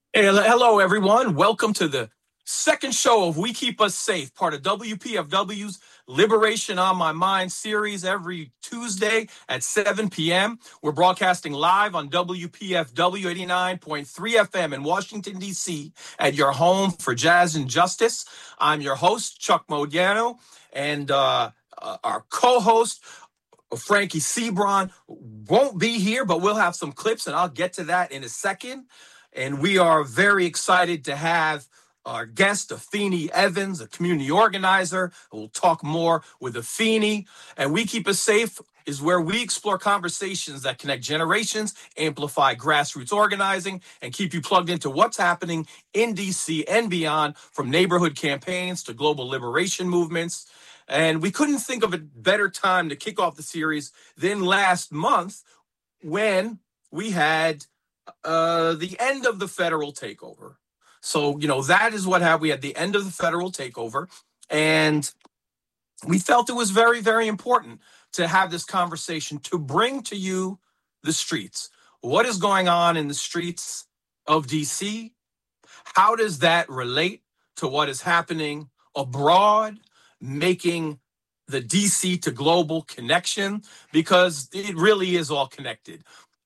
Hey, hello, everyone. Welcome to the second show of We Keep Us Safe, part of WPFW's Liberation on My Mind series every Tuesday at 7 p.m. We're broadcasting live on WPFW 89.3 FM in Washington, D.C. at your home for jazz and justice. I'm your host, Chuck Modiano, and our co-host, Frankie Sebron, won't be here, but we'll have some clips, and I'll get to that in a second. And we are very excited to have our guest, Afeni Evans, a community organizer. We'll talk more with Afeni. And We Keep Us Safe is where we explore conversations that connect generations, amplify grassroots organizing, and keep you plugged into what's happening in DC and beyond, from neighborhood campaigns to global liberation movements. And we couldn't think of a better time to kick off the series than last month when we had the end of the federal takeover. So, that is what happened. We had the end of the federal takeover, and we felt it was very, very important to have this conversation to bring to you the streets. What is going on in the streets of DC? How does that relate to what is happening abroad, making the DC to global connection? Because it really is all connected.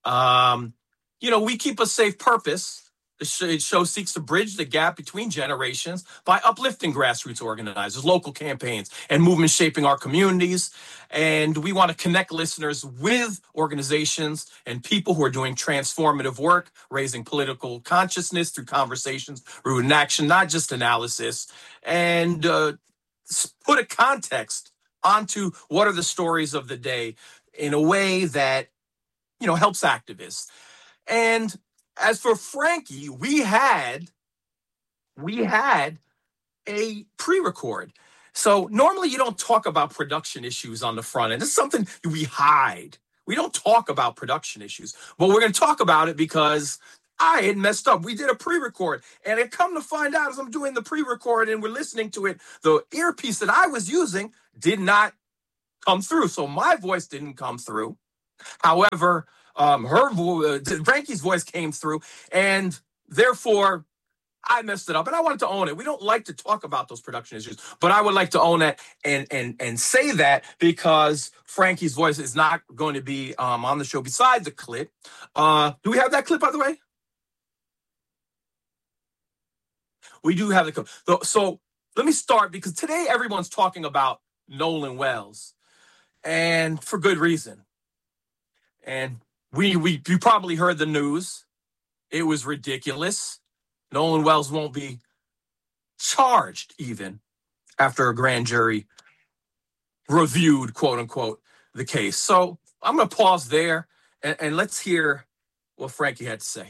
We keep a safe purpose. The show seeks to bridge the gap between generations by uplifting grassroots organizers, local campaigns, and movements shaping our communities. And we want to connect listeners with organizations and people who are doing transformative work, raising political consciousness through conversations, rooted in action, not just analysis, and put a context onto what are the stories of the day in a way that, helps activists. And as for Frankie, we had a pre-record. So normally you don't talk about production issues on the front end. It's something we hide. We don't talk about production issues, but we're going to talk about it because I had messed up. We did a pre-record, and I come to find out as I'm doing the pre-record and we're listening to it, the earpiece that I was using did not come through. So my voice didn't come through. However, Frankie's voice came through, and therefore I messed it up, and I wanted to own it. We don't like to talk about those production issues, but I would like to own it and say that because Frankie's voice is not going to be on the show. Besides the clip, do we have that clip, by the way? We do have the clip. So let me start, because today everyone's talking about Nolan Wells, and for good reason. And you probably heard the news. It was ridiculous. Nolan Wells won't be charged even after a grand jury reviewed, quote unquote, the case. So I'm going to pause there and let's hear what Frankie had to say.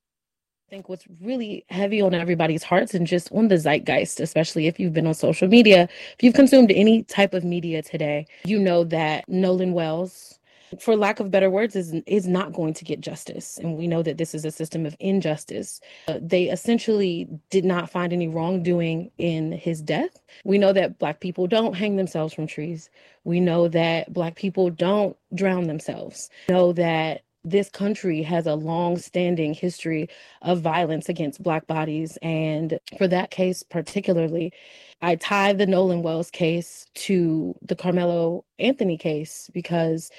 I think what's really heavy on everybody's hearts and just on the zeitgeist, especially if you've been on social media, if you've consumed any type of media today, you know that Nolan Wells, for lack of better words, is not going to get justice. And we know that this is a system of injustice. They essentially did not find any wrongdoing in his death. We know that Black people don't hang themselves from trees. We know that Black people don't drown themselves. We know that this country has a long-standing history of violence against Black bodies. And for that case particularly, I tie the Nolan Wells case to the Carmelo Anthony case because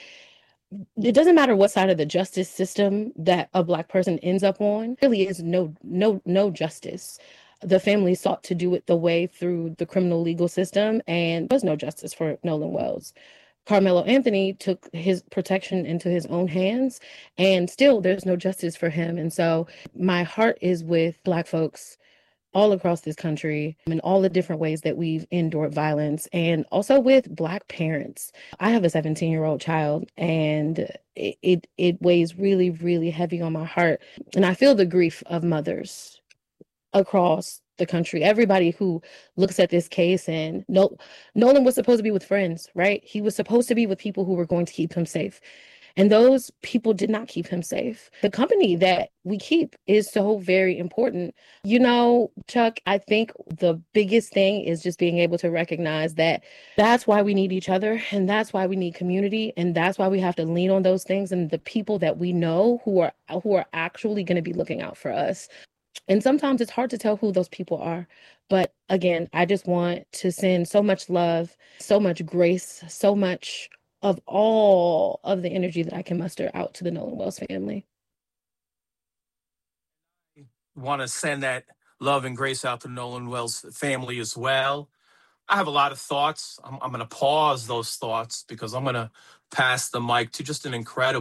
it doesn't matter what side of the justice system that a Black person ends up on. There really is no justice. The family sought to do it the way through the criminal legal system, and there was no justice for Nolan Wells. Carmelo Anthony took his protection into his own hands, and still there's no justice for him. And so my heart is with Black folks all across this country in all the different ways that we've endured violence, and also with Black parents. I have a 17-year-old child, and it weighs really, really heavy on my heart. And I feel the grief of mothers across the country. Everybody who looks at this case, and Nolan was supposed to be with friends, right? He was supposed to be with people who were going to keep him safe. And those people did not keep him safe. The company that we keep is so very important. Chuck, I think the biggest thing is just being able to recognize that that's why we need each other, and that's why we need community, and that's why we have to lean on those things and the people that we know who are actually going to be looking out for us. And sometimes it's hard to tell who those people are. But again, I just want to send so much love, so much grace, so much of all of the energy that I can muster out to the Nolan Wells family. Want to send that love and grace out to Nolan Wells family as well. I have a lot of thoughts. I'm going to pause those thoughts because I'm going to pass the mic to just an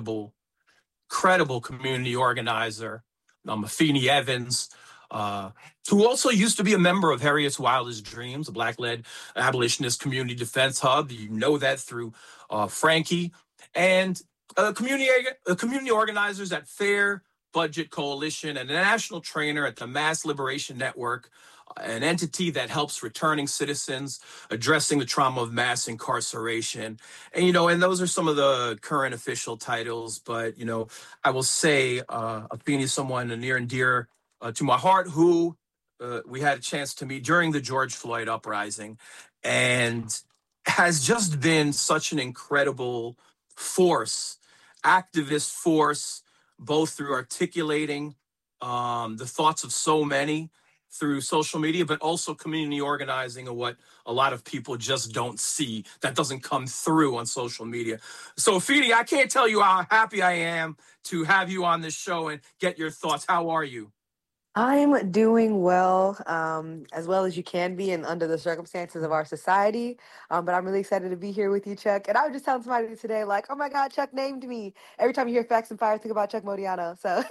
incredible community organizer, Afeni Evans, who also used to be a member of Harriet's Wildest Dreams, a Black-led abolitionist community defense hub. You know that through Frankie. And community organizers at Fair Budget Coalition and a national trainer at the Mass Liberation Network, an entity that helps returning citizens addressing the trauma of mass incarceration. And those are some of the current official titles. But, I will say Afeni is someone near and dear to my heart who we had a chance to meet during the George Floyd uprising and has just been such an incredible force, activist force, both through articulating the thoughts of so many through social media, but also community organizing, and what a lot of people just don't see, that doesn't come through on social media. So, Afeni, I can't tell you how happy I am to have you on this show and get your thoughts. How are you? I'm doing as well as you can be and under the circumstances of our society. But I'm really excited to be here with you, Chuck. And I was just telling somebody today, like, oh my God, Chuck named me. Every time you hear Facts and Fire, think about Chuck Modiano. So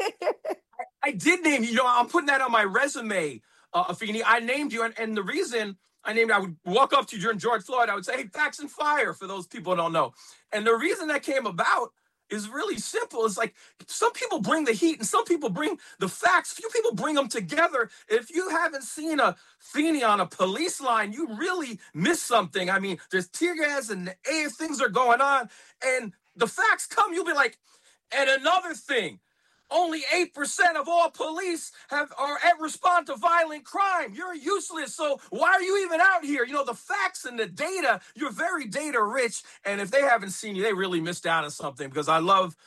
I did name you. I'm putting that on my resume, Afeni. I named you. And the reason I named you, I would walk up to you during George Floyd. I would say, hey, Facts and Fire, for those people who don't know. And the reason that came about is really simple. It's like some people bring the heat and some people bring the facts. Few people bring them together. If you haven't seen a Afeni on a police line, you really miss something. I mean, there's tear gas and things are going on, and the facts come, you'll be like, and another thing, only 8% of all police respond to violent crime. You're useless. So why are you even out here? The facts and the data, you're very data rich. And if they haven't seen you, they really missed out on something, because I love